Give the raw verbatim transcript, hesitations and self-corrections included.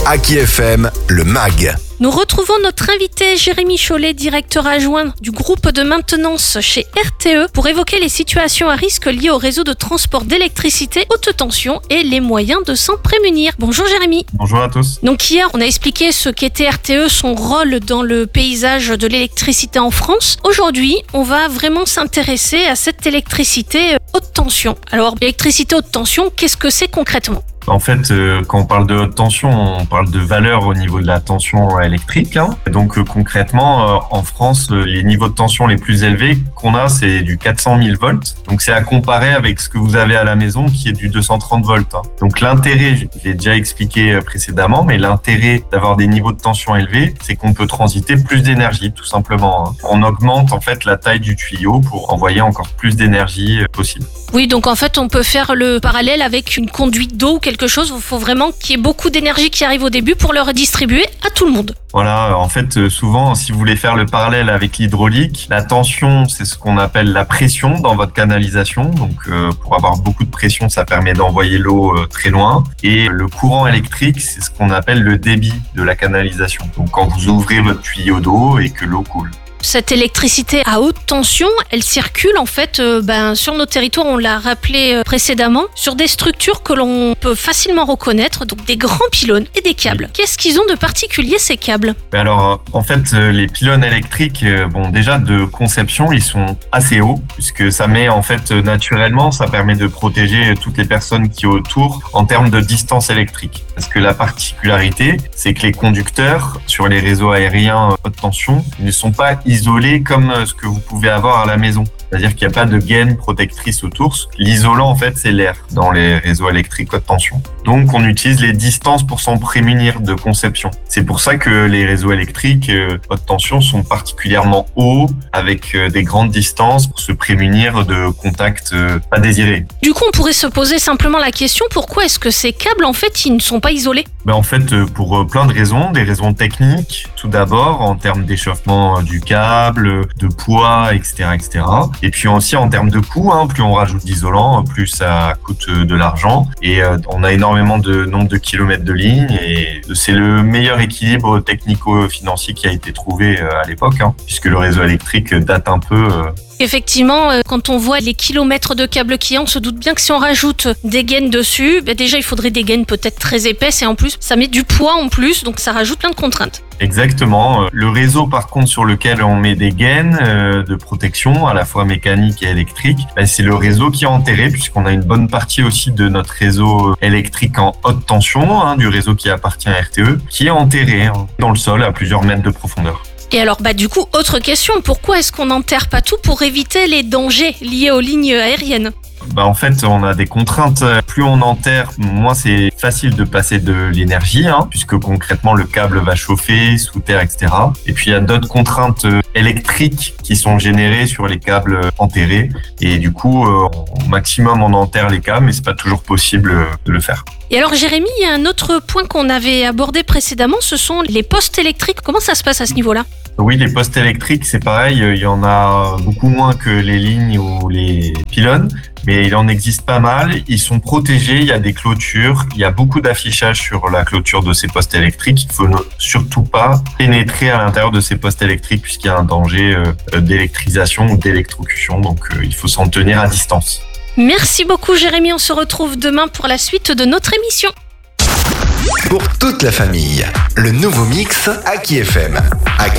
Aki F M, le mag. Nous retrouvons notre invité Jérémy Chollet, directeur adjoint du groupe de maintenance chez R T E, pour évoquer les situations à risque liées au réseau de transport d'électricité haute tension et les moyens de s'en prémunir. Bonjour Jérémy. Bonjour à tous. Donc hier, on a expliqué ce qu'était R T E, son rôle dans le paysage de l'électricité en France. Aujourd'hui, on va vraiment s'intéresser à cette électricité haute tension. Alors, l'électricité haute tension, qu'est-ce que c'est concrètement ? En fait, euh, quand on parle de haute tension, on parle de valeur au niveau de la tension électrique. Hein. Donc euh, concrètement, euh, en France, euh, les niveaux de tension les plus élevés qu'on a, c'est du quatre cent mille volts. Donc c'est à comparer avec ce que vous avez à la maison, qui est du deux cent trente volts. Hein. Donc l'intérêt, je l'ai déjà expliqué précédemment, mais l'intérêt d'avoir des niveaux de tension élevés, c'est qu'on peut transiter plus d'énergie, tout simplement. Hein. On augmente en fait la taille du tuyau pour envoyer encore plus d'énergie euh, possible. Oui, donc en fait, on peut faire le parallèle avec une conduite d'eau ou quelque chose. Il faut vraiment qu'il y ait beaucoup d'énergie qui arrive au début pour le redistribuer à tout le monde. Voilà, en fait, souvent, si vous voulez faire le parallèle avec l'hydraulique, la tension, c'est ce qu'on appelle la pression dans votre canalisation. Donc, euh, pour avoir beaucoup de pression, ça permet d'envoyer l'eau euh, très loin. Et le courant électrique, c'est ce qu'on appelle le débit de la canalisation. Donc, quand vous ouvrez votre tuyau d'eau et que l'eau coule. Cette électricité à haute tension, elle circule en fait euh, ben, sur nos territoires, on l'a rappelé euh, précédemment, sur des structures que l'on peut facilement reconnaître, donc des grands pylônes et des câbles. Qu'est-ce qu'ils ont de particulier ces câbles ? Alors en fait, les pylônes électriques, euh, bon déjà de conception, ils sont assez hauts, puisque ça met en fait naturellement, ça permet de protéger toutes les personnes qui sont autour en termes de distance électrique. Parce que la particularité, c'est que les conducteurs sur les réseaux aériens haute tension ne sont pas isolé comme ce que vous pouvez avoir à la maison. C'est-à-dire qu'il n'y a pas de gaine protectrice autour. L'isolant, en fait, c'est l'air dans les réseaux électriques haute tension. Donc, on utilise les distances pour s'en prémunir de conception. C'est pour ça que les réseaux électriques haute tension sont particulièrement hauts, avec des grandes distances pour se prémunir de contacts pas désirés. Du coup, on pourrait se poser simplement la question, pourquoi est-ce que ces câbles, en fait, ils ne sont pas isolés ? Ben, en fait, pour plein de raisons, des raisons techniques, tout d'abord, en termes d'échauffement du câble, de poids, et cetera, et cetera. Et puis aussi en termes de coût, hein, plus on rajoute d'isolant, plus ça coûte de l'argent. Et euh, on a énormément de nombre de kilomètres de ligne. Et c'est le meilleur équilibre technico-financier qui a été trouvé euh, à l'époque, hein, puisque le réseau électrique date un peu... Euh, Effectivement, quand on voit les kilomètres de câbles qu'il y a, on se doute bien que si on rajoute des gaines dessus, ben déjà il faudrait des gaines peut-être très épaisses et en plus ça met du poids en plus, donc ça rajoute plein de contraintes. Exactement. Le réseau par contre sur lequel on met des gaines euh, de protection, à la fois mécanique et électrique, ben, c'est le réseau qui est enterré puisqu'on a une bonne partie aussi de notre réseau électrique en haute tension, hein, du réseau qui appartient à R T E, qui est enterré hein, dans le sol à plusieurs mètres de profondeur. Et alors, bah du coup, autre question, pourquoi est-ce qu'on n'enterre pas tout pour éviter les dangers liés aux lignes aériennes ? Bah en fait, on a des contraintes. Plus on enterre, moins c'est facile de passer de l'énergie, hein, puisque concrètement le câble va chauffer sous terre, et cetera. Et puis il y a d'autres contraintes électriques qui sont générées sur les câbles enterrés. Et du coup, euh, au maximum, on enterre les câbles, mais c'est pas toujours possible de le faire. Et alors Jérémy, il y a un autre point qu'on avait abordé précédemment, ce sont les postes électriques. Comment ça se passe à ce niveau-là ? Oui, les postes électriques, c'est pareil, il y en a beaucoup moins que les lignes ou les pylônes, mais il en existe pas mal. Ils sont protégés, il y a des clôtures, il y a beaucoup d'affichage sur la clôture de ces postes électriques. Il faut surtout pas pénétrer à l'intérieur de ces postes électriques puisqu'il y a un danger d'électrisation ou d'électrocution, donc il faut s'en tenir à distance. Merci beaucoup Jérémy, on se retrouve demain pour la suite de notre émission. Pour toute la famille, le nouveau mix Aki F M.